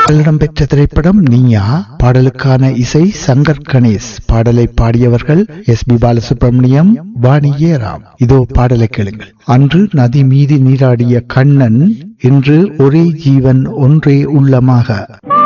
இடம்பெற்ற திரைப்படம் நீயா. பாடலுக்கான இசை சங்கர் கணேஷ். பாடலை பாடியவர்கள் எஸ்.பி. பாலசுப்ரமணியம், வாணி ஜெயராம். இதோ பாடலை கேளுங்கள். அன்று நதி மீது நீராடிய கண்ணன், இன்று ஒரே ஜீவன் ஒன்றே உள்ளமாக.